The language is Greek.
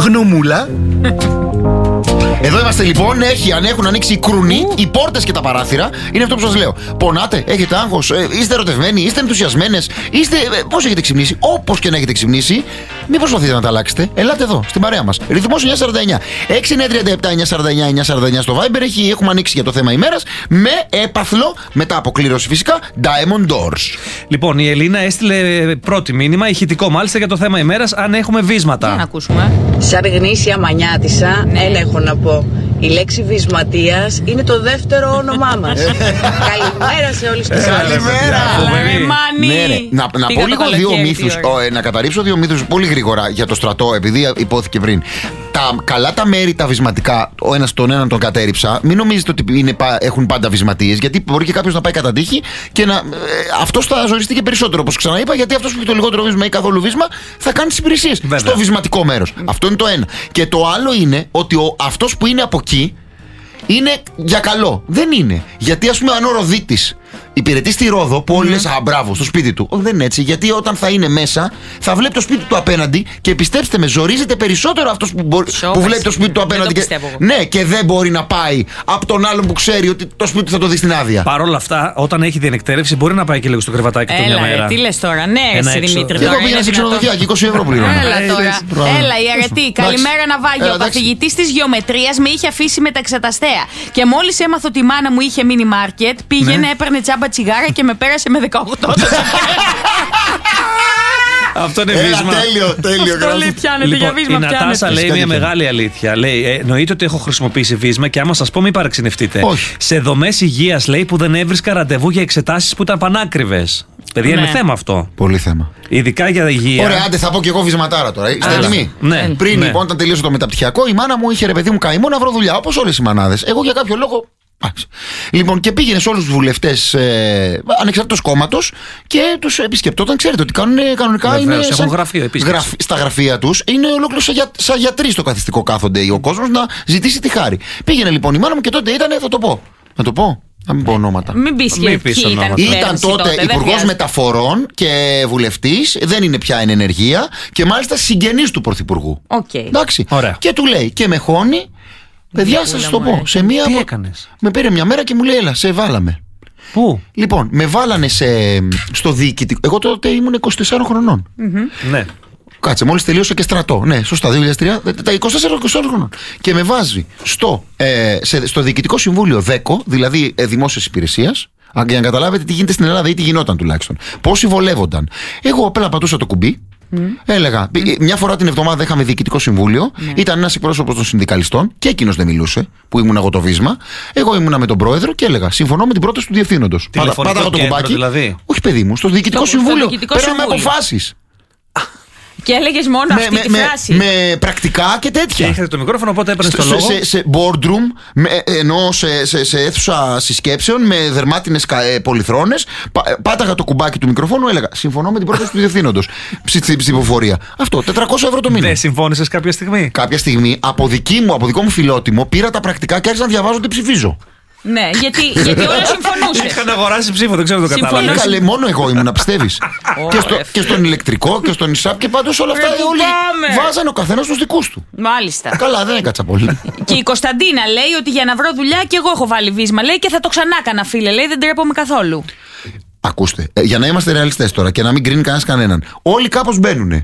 γνωμούλα. Εδώ είμαστε λοιπόν. Αν έχουν ανοίξει οι κρουνοί, οι πόρτες και τα παράθυρα. Είναι αυτό που σας λέω. Πονάτε, έχετε άγχος, είστε ερωτευμένοι, είστε ενθουσιασμένες, πώς έχετε ξυπνήσει, όπως και να έχετε ξυπνήσει, μην προσπαθείτε να τα αλλάξετε. Ελάτε εδώ, στην παρέα μας. Ρυθμός 949. 6937-949-949 στο Viber. Έχουμε ανοίξει για το θέμα ημέρας με έπαθλο, μετά από κλήρωση φυσικά, Diamond Doors. Λοιπόν, η Ελίνα έστειλε πρώτη μήνυμα, ηχητικό μάλιστα, για το θέμα ημέρας, αν έχουμε βίσματα. Για να ακούσουμε. Σαν γνήσια μανιάτισσα, ένα έχω να πω. Η λέξη βυσματίας είναι το δεύτερο όνομά μας. Καλημέρα σε όλους τους άλλους. Καλημέρα! Ναι, να πω λίγο δύο μύθους. Να καταρρύψω δύο μύθους πολύ γρήγορα για το στρατό, επειδή υπόθηκε πριν. Τα μέρη τα βυσματικά, ο ένας τον έναν τον κατέριψα. Μην νομίζετε ότι έχουν πάντα βυσματίες, γιατί μπορεί και κάποιος να πάει κατά τύχη και αυτός θα ζοριστεί και περισσότερο, όπως ξαναείπα, γιατί αυτός που έχει το λιγότερο βίσμα ή καθόλου βίσμα θα κάνει τις υπηρεσίες στο βυσματικό μέρος. Αυτό είναι το ένα. Και το άλλο είναι ότι αυτός που είναι από εκεί είναι για καλό. Δεν είναι. Γιατί, ας πούμε, αν ο Ροδίτης υπηρετεί στη Ρόδο, που όλοι λες μπράβο, στο σπίτι του. Δεν είναι έτσι. Γιατί όταν θα είναι μέσα, θα βλέπει το σπίτι του απέναντι και πιστέψτε με, ζορίζεται περισσότερο αυτός που βλέπει το σπίτι του απέναντι. Ναι, και δεν μπορεί να πάει από τον άλλον που ξέρει ότι το σπίτι του θα το δει στην άδεια. Παρ' όλα αυτά, όταν έχει διενεκτέρευση, μπορεί να πάει και λίγο στο κρεβατάκι του μια μέρα. Τι λες τώρα, ναι, εσύ Δημήτρη. Και εγώ πήγα σε ξενοδοχεία και 20 ευρώ πληρώνω. Έλα, η αρετή. Καλημέρα, Ναυάγιο. Ο καθηγητής της γεωμετρίας με είχε αφήσει με τα εξεταστέα. Και μόλις έμαθα ότι η μάνα μου είχε μίνι μάρκετ, πήγαινε, έπαιρνε τσάμπα τσιγάρα και με πέρασε με 18. Αυτό είναι βίσμα. Τέλειο. Αυτό λέει πιάνεται για βίσμα. Η Νατάσα λέει μια μεγάλη αλήθεια. Λέει, εννοείται ότι έχω χρησιμοποιήσει βίσμα και άμα σας πω μην παραξενευτείτε. Όχι. Σε δομές υγείας, λέει, που δεν έβρισκα ραντεβού για εξετάσεις που ήταν πανάκριβες. Παιδιά, είναι θέμα αυτό. Πολύ θέμα. Ειδικά για υγεία. Ωραία, άντε θα πω και εγώ βυσματάρα τώρα. Είστε έτοιμοι? Ναι. Πριν λοιπόν, όταν τελείωσε το μεταπτυχιακό, η μάνα μου είχε, ρε παιδί μου, καημό να βρω δουλειά. Όπως όλες οι μανάδες. Εγώ για κάποιο λόγο. Λοιπόν, και πήγαινε σε όλους τους βουλευτές ανεξάρτητος κόμματος και τους επισκεπτόταν. Ξέρετε ότι κάνουν κανονικά. Βεβαίως, έχουν γραφείο επίσης. Στα γραφεία τους είναι ολόκληρο σαν γιατροί στο καθιστικό κάθονται ο κόσμος να ζητήσει τη χάρη. Πήγαινε λοιπόν η μάνα μου και τότε ήταν, θα το πω. Να το πω. Να μην πω ονόματα. Μην πεις ονόματα. Ήταν τότε υπουργός μεταφορών και βουλευτής, δεν είναι πια εν ενεργεία και μάλιστα συγγενής του πρωθυπουργού. Εντάξει. Και του λέει και με χώνει. Παιδιά, σας το πω. Τι έκανες? Με πήρε μια μέρα και μου λέει, έλα, σε βάλαμε. Πού? Λοιπόν, με βάλανε στο διοικητικό. Εγώ τότε ήμουν 24 χρονών. Ναι. Κάτσε, μόλις τελείωσα και στρατό. Ναι, σωστά, 2003, τα 24 χρονών. Και με βάζει στο διοικητικό συμβούλιο ΔΕΚΟ, δηλαδή δημόσιας υπηρεσίας. Για να καταλάβετε τι γίνεται στην Ελλάδα ή τι γινόταν τουλάχιστον. Πόσοι βολεύονταν. Εγώ απλά πατούσα το κουμπί. Έλεγα, μια φορά την εβδομάδα είχαμε διοικητικό συμβούλιο. Ήταν ένας εκπρόσωπος των συνδικαλιστών και εκείνος δεν μιλούσε, που ήμουν εγώ το βίσμα. Εγώ ήμουνα με τον πρόεδρο και έλεγα, συμφωνώ με την πρόταση του διευθύνοντος. Πάταγα το κουμπάκι. Δηλαδή. Όχι, παιδί μου, στο διοικητικό συμβούλιο. Πέραμε αποφάσεις. Και έλεγες μόνο αυτή τη φράση. Με πρακτικά και τέτοια. Και είχατε το μικρόφωνο, οπότε έπαιρνες το λόγο. Σε boardroom, ενώ σε αίθουσα συσκέψεων, με δερμάτινες πολυθρόνες. Πάταγα το κουμπάκι του μικροφόνου, έλεγα συμφωνώ με την πρόταση του διευθύνοντος. Στην ψηφοφορία. Αυτό, 400 ευρώ το μήνα. Δεν συμφώνησες κάποια στιγμή? Κάποια στιγμή, από δικό μου φιλότιμο, πήρα τα πρακτικά και άρχισα να διαβάζω τι ψηφίζω. Ναι, γιατί όλα συμφωνούσε. Είχαν αγοράσει ψήφο, δεν ξέρω το κατάλαβα. Καλέ, μόνο εγώ ήμουν, να πιστεύεις. Και στον ηλεκτρικό και στον ΙΣΑΠ και πάντως όλα αυτά όλοι βάζανε ο καθένας τους δικούς του. Μάλιστα. Καλά, δεν έκατσα πολύ. Και η Κωνσταντίνα λέει ότι για να βρω δουλειά και εγώ έχω βάλει βίσμα, λέει, και θα το ξανά έκανα, φίλε, λέει, δεν τρέπομαι καθόλου. Ακούστε, για να είμαστε ρεαλιστές τώρα και να μην κρίνει κανένας κανέναν. Όλοι κάπως μπαίνουνε.